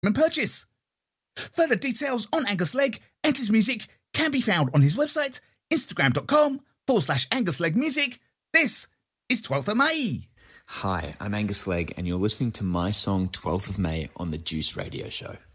and purchase. Further details on Angus Legg and his music can be found on his website, instagram.com/Angus Legg Music. This is 12th of May. Hi, I'm Angus Legg, and you're listening to my song 12th of May on the Juice Radio Show.